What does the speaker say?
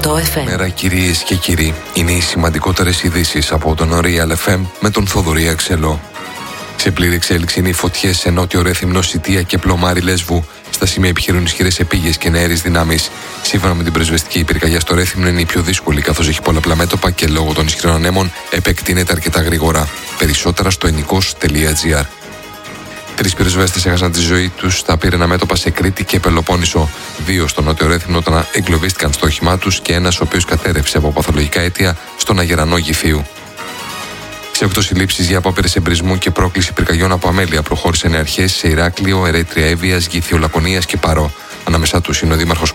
FM. Μέρα, κυρίες και κύριοι, είναι οι σημαντικότερες ειδήσεις από τον Real FM με τον Θοδωρή Αξελό. Σε πλήρη εξέλιξη είναι οι φωτιές σε νότιο Ρέθυμνο, Σιτία και Πλωμάρι Λέσβου. Στα σημεία επιχειρούν ισχυρές επίγειες και νεαίες δυνάμεις. Σύμφωνα με την πρεσβευτική, η πυρκαγιά στο Ρέθυμνο είναι η πιο δύσκολη, καθώς έχει πολλαπλά μέτωπα και λόγω των ισχυρών ανέμων επεκτείνεται αρκετά γρήγορα. Περισσότερα στο ενικός.gr. 3 πυροσβέστες έχασαν τη ζωή τους στα πύραινα μέτωπα σε Κρήτη και Πελοπόννησο. 2 στο νότιο Ρέθυμνο όταν εγκλωβίστηκαν στο όχημά τους και ένας ο οποίος κατέρρευσε από παθολογικά αίτια στον Αγερανό Γυφίου. Σε 8 συλλήψεις για απόπειρες εμπρισμού και πρόκληση πυρκαγιών από αμέλεια προχώρησαν οι αρχές σε Ηράκλειο, Ερέτρια Εύβοιας, Γήθιο Λακωνίας και Παρό. Ανάμεσά τους είναι ο δήμαρχος